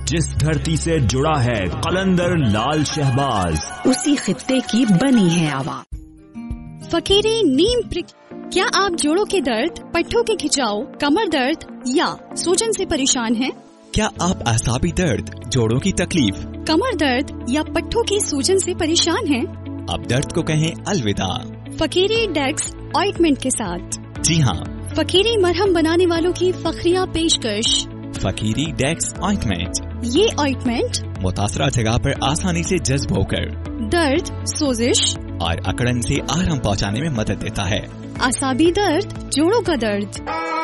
जिस धरती से जुड़ा है कलंदर लाल शहबाज, उसी खित्ते की बनी है आवाज। फकीरी नीम प्रिक। क्या आप जोड़ों के दर्द, पट्टों के खिंचाव, कमर दर्द या सूजन से परेशान हैं? क्या आप असाबी दर्द, जोड़ों की तकलीफ, कमर दर्द या पट्टों की सूजन से परेशान हैं? अब दर्द को कहें अलविदा फकीरी डेक्स ऑइंटमेंट के साथ। जी हाँ, फकीरी मरहम बनाने वालों की फखरिया पेशकश। फकीरी डेक्स ऑइंटमेंट। ये ऑइंटमेंट मुतासरा जगह पर आसानी से जज्ब होकर दर्द, सोजिश और अकड़न से आराम पहुंचाने में मदद देता है। असाबी दर्द, जोड़ों का दर्द,